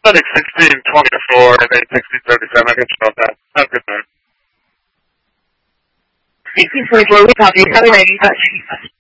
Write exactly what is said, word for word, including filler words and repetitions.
I think sixteen twenty-four and then sixteen thirty-seven. I can spell that. Have a good night. sixteen twenty-four, we copy. Have a nice